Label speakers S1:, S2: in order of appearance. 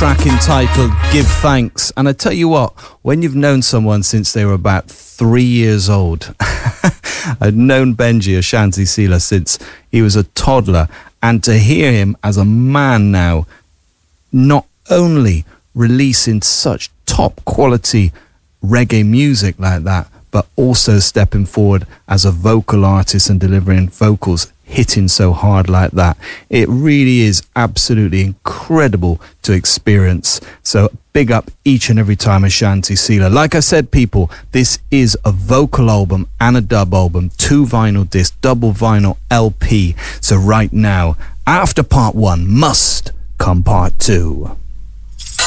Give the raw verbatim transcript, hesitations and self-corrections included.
S1: track entitled Give Thanks. And I tell you what, when you've known someone since they were about three years old, I'd known Benji Ashanti Sealer since he was a toddler, and to hear him as a man now, not only releasing such top quality reggae music like that, but also stepping forward as a vocal artist and delivering vocals hitting so hard like that. It really is absolutely incredible to experience. So big up each and every time Ashanti Sealer. Like I said, people, this is a vocal album and a dub album, two vinyl disc, double vinyl L P. So right now, after part one, must come part two.